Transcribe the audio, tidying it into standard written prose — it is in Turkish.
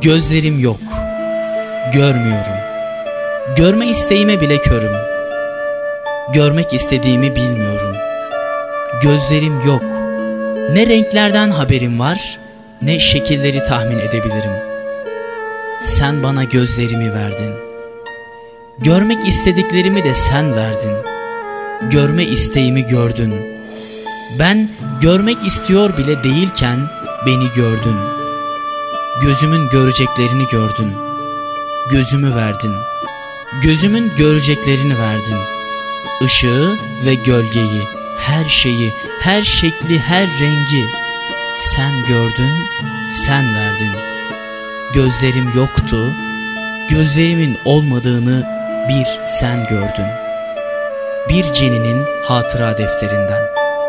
Gözlerim yok, görmüyorum. Görme isteğime bile körüm. Görmek istediğimi bilmiyorum. Gözlerim yok. Ne renklerden haberim var, ne şekilleri tahmin edebilirim. Sen bana gözlerimi verdin. Görmek istediklerimi de sen verdin. Görme isteğimi gördün. Ben görmek istiyor bile değilken beni gördün. Gözümün göreceklerini gördün. Gözümü verdin. Gözümün göreceklerini verdin. Işığı ve gölgeyi, her şeyi, her şekli, her rengi sen gördün, sen verdin. Gözlerim yoktu, gözlerimin olmadığını bir sen gördün. Bir Ceni'nin hatıra defterinden.